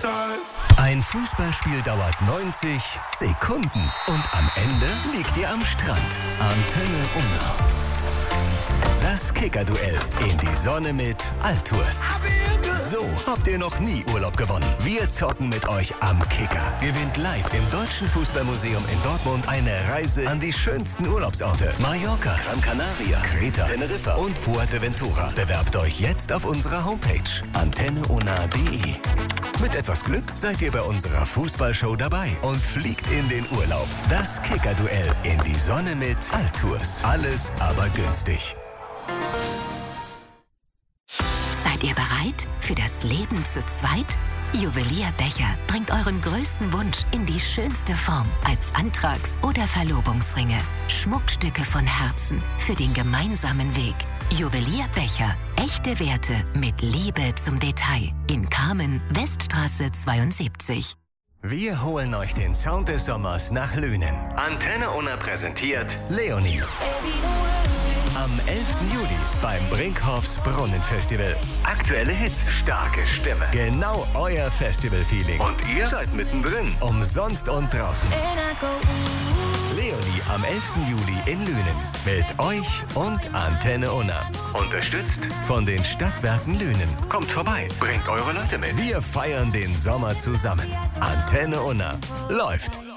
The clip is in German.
Ein Fußballspiel dauert 90 Sekunden und am Ende liegt ihr am Strand. Antenne Unna. Das Kicker-Duell in die Sonne mit Altours. So habt ihr noch nie Urlaub gewonnen. Wir zocken mit euch am Kicker. Gewinnt live im Deutschen Fußballmuseum in Dortmund eine Reise an die schönsten Urlaubsorte. Mallorca, Gran Canaria, Kreta, Teneriffa und Fuerteventura. Bewerbt euch jetzt auf unserer Homepage antenneunna.de. Mit etwas Glück seid ihr bei unserer Fußballshow dabei und fliegt in den Urlaub. Das Kicker-Duell in die Sonne mit Altours. Alles aber günstig. Seid ihr bereit für das Leben zu zweit? Juwelierbecher bringt euren größten Wunsch in die schönste Form als Antrags- oder Verlobungsringe. Schmuckstücke von Herzen für den gemeinsamen Weg. Juwelierbecher, echte Werte mit Liebe zum Detail. In Kamen, Weststraße 72. Wir holen euch den Sound des Sommers nach Lünen. Antenne Unna präsentiert Leonie. Am 11. Juli beim Brinkhoffs Brunnenfestival. Aktuelle Hits, starke Stimme. Genau euer Festival-Feeling. Und ihr seid mittendrin. Umsonst und draußen. Leonie am 11. Juli in Lünen. Mit euch und Antenne Unna. Unterstützt von den Stadtwerken Lünen. Kommt vorbei, bringt eure Leute mit. Wir feiern den Sommer zusammen. Antenne Unna läuft.